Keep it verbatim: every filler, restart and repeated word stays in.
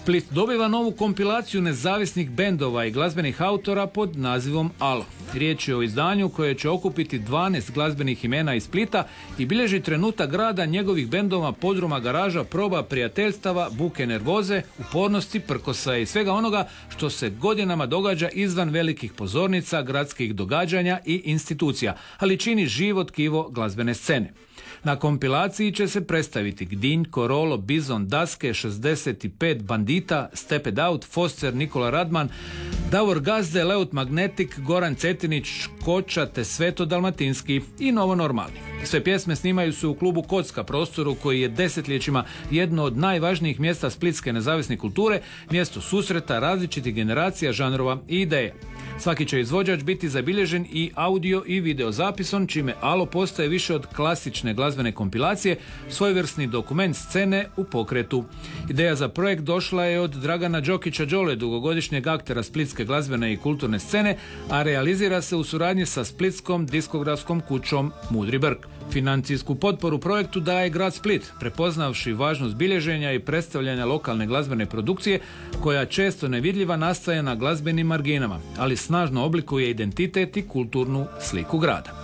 Split dobiva novu kompilaciju nezavisnih bendova i glazbenih autora pod nazivom Alo. Riječ je o izdanju koje će okupiti dvanaest glazbenih imena iz Splita i bilježi trenutak rada njegovih bendova, podruma, garaža, proba, prijateljstava, buke, nervoze, upornosti, prkosa i svega onoga što se godinama događa izvan velikih pozornica, gradskih događanja i institucija, ali čini živo tkivo glazbene scene. Na kompilaciji će se predstaviti Gdinj, Korolo, Bizon, Daske, šezdeset pet Bandita, Steped Out, Foster, Nikola Radman, Davor Gazde, Leut Magnetik, Goran Cetinić, Škoča te Sveto Dalmatinski i Novo Normalni. Sve pjesme snimaju se u klubu Kocka, prostoru koji je desetljećima jedno od najvažnijih mjesta splitske nezavisne kulture, mjesto susreta različitih generacija, žanrova i ideje. Svaki će izvođač biti zabilježen i audio i video zapisom, čime Alo postaje više od klasične glazbene kompilacije, svojevrsni dokument scene u pokretu. Ideja za projekt došla je od Dragana Đokića Đole, dugogodišnjeg aktera splitske glazbene i kulturne scene, a realizira se u suradnji sa splitskom diskografskom kućom Mudri Brk. Financijsku potporu projektu daje grad Split, prepoznavši važnost bilježenja i predstavljanja lokalne glazbene produkcije, koja često nevidljiva nastaje na glazbenim marginama, ali snažno oblikuje identitet i kulturnu sliku grada.